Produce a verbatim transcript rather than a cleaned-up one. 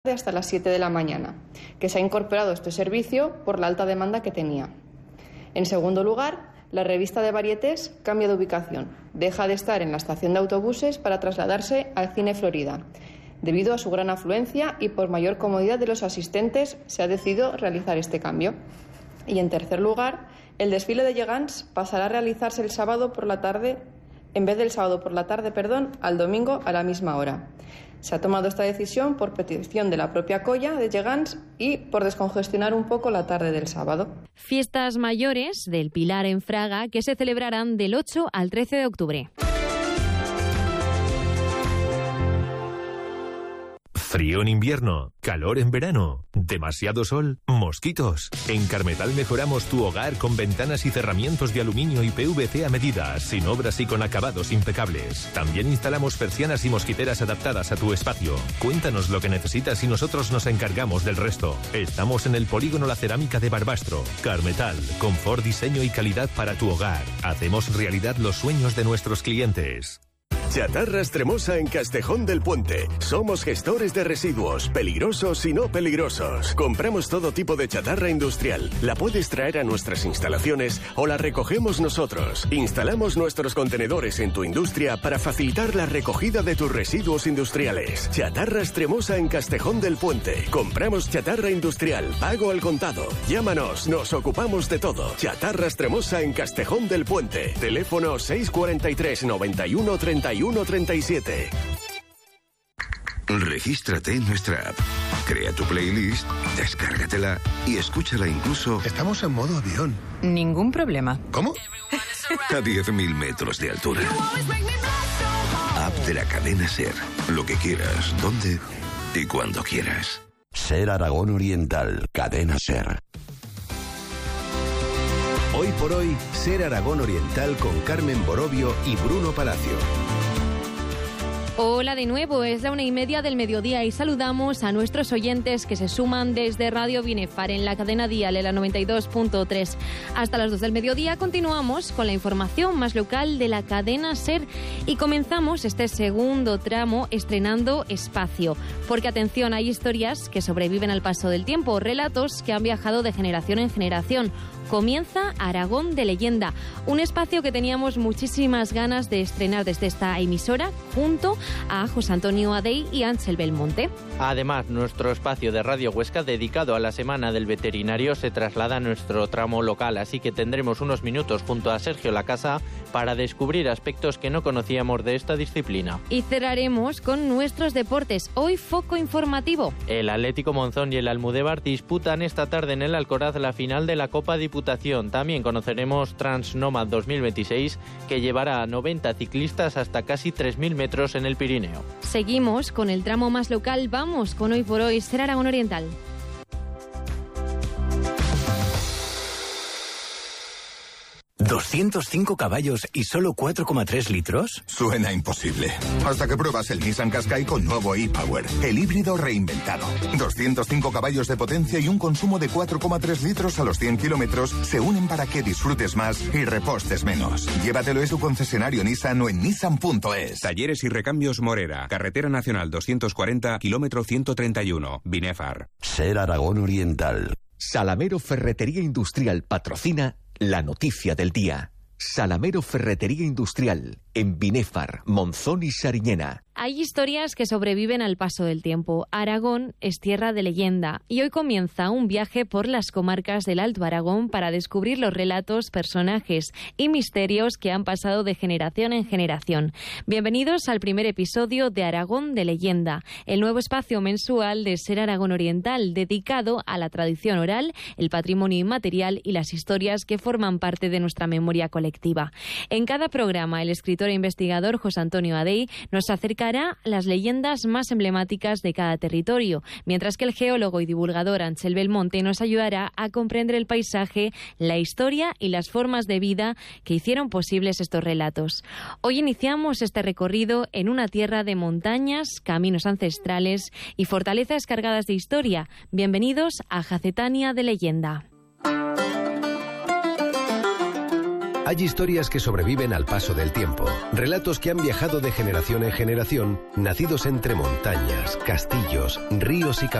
hasta las siete de la mañana, que se ha incorporado este servicio por la alta demanda que tenía. En segundo lugar, la revista de Varietés cambia de ubicación. Deja de estar en la estación de autobuses para trasladarse al Cine Florida. Debido a su gran afluencia y por mayor comodidad de los asistentes, se ha decidido realizar este cambio. Y en tercer lugar, el desfile de Gegants pasará a realizarse el sábado por la tarde, en vez del sábado por la tarde, perdón, al domingo a la misma hora. Se ha tomado esta decisión por petición de la propia Colla de Gegants y por descongestionar un poco la tarde del sábado. Fiestas mayores del Pilar en Fraga que se celebrarán del ocho al trece de octubre. Frío en invierno, calor en verano, demasiado sol, mosquitos. En Carmetal mejoramos tu hogar con ventanas y cerramientos de aluminio y P V C a medida, sin obras y con acabados impecables. También instalamos persianas y mosquiteras adaptadas a tu espacio. Cuéntanos lo que necesitas y nosotros nos encargamos del resto. Estamos en el Polígono La Cerámica de Barbastro. Carmetal, confort, diseño y calidad para tu hogar. Hacemos realidad los sueños de nuestros clientes. Chatarras Tremosa en Castejón del Puente. Somos gestores de residuos, peligrosos y no peligrosos. Compramos todo tipo de chatarra industrial. La puedes traer a nuestras instalaciones o la recogemos nosotros. Instalamos nuestros contenedores en tu industria para facilitar la recogida de tus residuos industriales. Chatarras Tremosa en Castejón del Puente. Compramos chatarra industrial, pago al contado. Llámanos, nos ocupamos de todo. Chatarras Tremosa en Castejón del Puente. Teléfono seis cuatro tres, noventa y uno, treinta y uno, treinta y siete. Regístrate en nuestra app. Crea tu playlist, descárgatela y escúchala incluso... Estamos en modo avión. Ningún problema. ¿Cómo? A diez mil metros de altura. App de la cadena SER. Lo que quieras, donde y cuando quieras. SER Aragón Oriental, cadena SER. Hoy por hoy, SER Aragón Oriental con Carmen Borovio y Bruno Palacio. Hola de nuevo, es la una y media del mediodía y saludamos a nuestros oyentes que se suman desde Radio Binefar en la cadena dial en la noventa y dos punto tres. Hasta las dos del mediodía continuamos con la información más local de la cadena SER y comenzamos este segundo tramo estrenando espacio. Porque atención, hay historias que sobreviven al paso del tiempo, relatos que han viajado de generación en generación. Comienza Aragón de Leyenda, un espacio que teníamos muchísimas ganas de estrenar desde esta emisora junto a José Antonio Adey y Ángel Belmonte. Además, nuestro espacio de Radio Huesca dedicado a la Semana del Veterinario se traslada a nuestro tramo local, así que tendremos unos minutos junto a Sergio Lacasa para descubrir aspectos que no conocíamos de esta disciplina. Y cerraremos con nuestros deportes. Hoy foco informativo. El Atlético Monzón y el Almudévar disputan esta tarde en el Alcoraz la final de la Copa Diputación. También conoceremos Transnomad dos mil veintiséis, que llevará a noventa ciclistas hasta casi tres mil metros en el Pirineo. Seguimos con el tramo más local. Vamos con Hoy por Hoy, SER Aragón Oriental. ¿doscientos cinco caballos y solo cuatro coma tres litros? Suena imposible. Hasta que pruebas el Nissan Qashqai con nuevo e-Power, el híbrido reinventado. doscientos cinco caballos de potencia y un consumo de cuatro coma tres litros a los cien kilómetros se unen para que disfrutes más y repostes menos. Llévatelo en tu concesionario Nissan o en nissan punto es. Talleres y recambios Morera. Carretera Nacional doscientos cuarenta, kilómetro ciento treinta y uno. Binefar. SER Aragón Oriental. Salamero Ferretería Industrial patrocina la noticia del día. Salamero Ferretería Industrial, en Binefar, Monzón y Sariñena. Hay historias que sobreviven al paso del tiempo. Aragón es tierra de leyenda y hoy comienza un viaje por las comarcas del Alto Aragón para descubrir los relatos, personajes y misterios que han pasado de generación en generación. Bienvenidos al primer episodio de Aragón de Leyenda, el nuevo espacio mensual de SER Aragón Oriental dedicado a la tradición oral, el patrimonio inmaterial y las historias que forman parte de nuestra memoria colectiva. En cada programa, el escritor e investigador José Antonio Adey nos acerca las leyendas más emblemáticas de cada territorio, mientras que el geólogo y divulgador Ángel Belmonte nos ayudará a comprender el paisaje, la historia y las formas de vida que hicieron posibles estos relatos. Hoy iniciamos este recorrido en una tierra de montañas, caminos ancestrales y fortalezas cargadas de historia. Bienvenidos a Jacetania de Leyenda. Hay historias que sobreviven al paso del tiempo, relatos que han viajado de generación en generación, nacidos entre montañas, castillos, ríos y caminos.